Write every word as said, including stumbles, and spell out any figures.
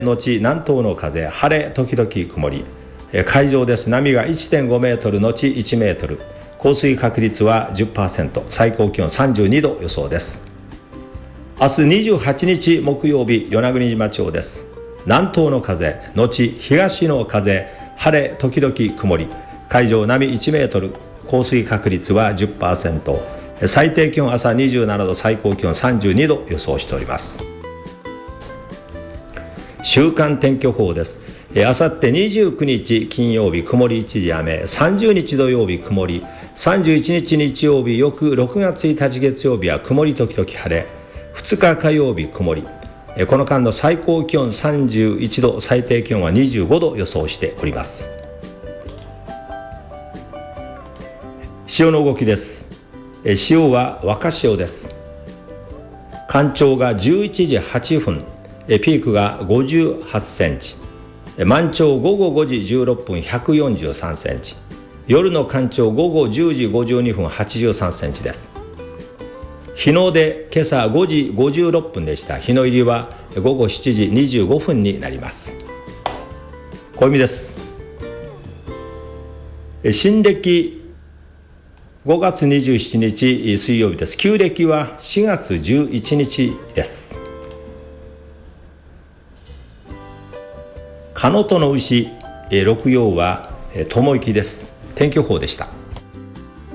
後南東の風、晴れ時々曇り。海上です。波が いってんごメートル後いちメートル。降水確率は じゅっパーセント、最高気温さんじゅうにど予想です。明日にじゅうはちにち木曜日、与那国島町です。南東の風後東の風、晴れ時々曇り。海上波いちメートル、降水確率は じゅっパーセント、最低気温朝にじゅうななど、最高気温さんじゅうにど予想しております。週間天気予報です。あさってにじゅうくにち金曜日曇り一時雨、さんじゅうにち土曜日曇り、さんじゅういちにち日曜日、翌ろくがつついたち月曜日は曇り時々晴れ、ふつか火曜日曇り。この間の最高気温さんじゅういちど、最低気温はにじゅうごど予想しております。潮の動きです。潮は若潮です。干潮がじゅういちじはっぷん、ピークがごじゅうはちセンチ、満潮午後ごじじゅうろっぷんひゃくよんじゅうさんセンチ、夜の干潮午後じゅうじごじゅうにふんはちじゅうさんセンチです。日の出今朝ごじごじゅうろっぷんでした。日の入りは午後しちじにじゅうごふんになります。暦です。新暦ごがつにじゅうしちにち水曜日です。旧暦はしがつじゅういちにちです。かのとの牛、六曜は友行です。天気予報でした。